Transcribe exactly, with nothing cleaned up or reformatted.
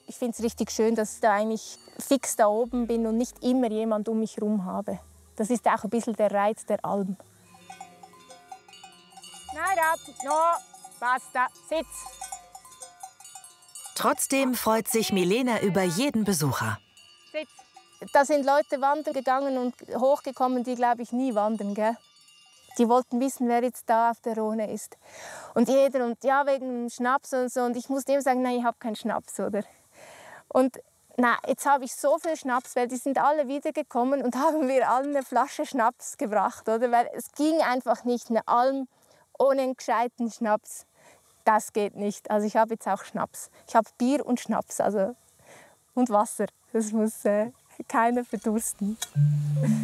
Ich finde es richtig schön, dass ich da eigentlich fix da oben bin und nicht immer jemand um mich herum habe. Das ist auch ein bisschen der Reiz der Alm. Nein, no, basta, sitz. Trotzdem freut sich Milena über jeden Besucher. Sitz. Da sind Leute wandern gegangen und hochgekommen, die, glaube ich, nie wandern, gell? Die wollten wissen, wer jetzt da auf der Rhone ist. Und jeder, und ja, wegen Schnaps und so. Und ich musste immer sagen, nein, ich habe keinen Schnaps, oder? Und na, jetzt habe ich so viel Schnaps, weil die sind alle wiedergekommen und haben mir allen eine Flasche Schnaps gebracht, oder? Weil es ging einfach nicht, eine Alm ohne einen gescheiten Schnaps. Das geht nicht. Also ich habe jetzt auch Schnaps. Ich habe Bier und Schnaps, also und Wasser. Das muss äh, keiner verdursten.